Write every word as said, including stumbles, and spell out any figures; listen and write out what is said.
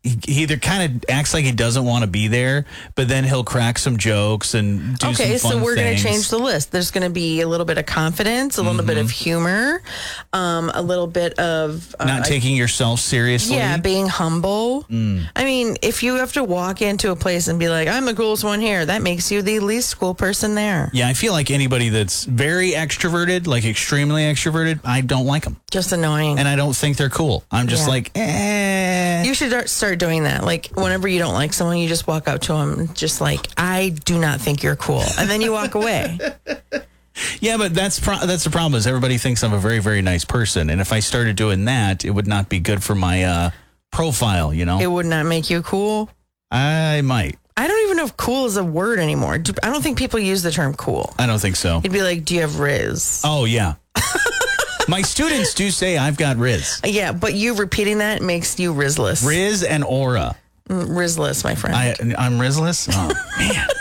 he, he either kind of acts like he doesn't want to be there, but then he'll crack some jokes and do okay, some fun so we're going things. to change the list. There's going to be a little bit of confidence, a little Mm-hmm. bit of humor, um, a little bit of... Uh, Not taking yourself seriously. Yeah, being humble. Mm. I mean, if you have to walk into a place and be like, I'm the coolest one here, that makes you the least cool person there. Yeah, I feel like anybody that's very extroverted, like extremely extroverted, I don't like them. Just annoying. And I don't think they're cool. I'm just Yeah. like, eh. You should start doing that. Like, whenever you don't like someone, you just walk up to them, just like, I do not think you're cool. And then you walk away. Yeah, but that's pro- that's the problem is everybody thinks I'm a very, very nice person. And if I started doing that, it would not be good for my uh, profile, you know? It would not make you cool. I might. I don't even know if cool is a word anymore. Do- I don't think people use the term cool. I don't think so. It'd be like, do you have Riz? Oh, yeah. My students do say I've got Riz. Yeah, but you repeating that makes you Rizless. Riz and aura. Mm, Rizless, my friend. I, I'm Rizless? Oh, man.